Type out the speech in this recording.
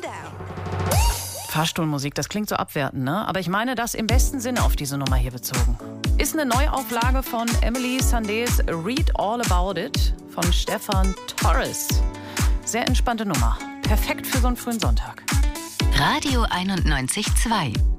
Fahrstuhlmusik, das klingt so abwertend, ne? Aber ich meine das im besten Sinne auf diese Nummer hier bezogen. Ist eine Neuauflage von Emily Sandés Read All About It von Stefan Torres. Sehr entspannte Nummer. Perfekt für so einen frühen Sonntag. Radio 91.2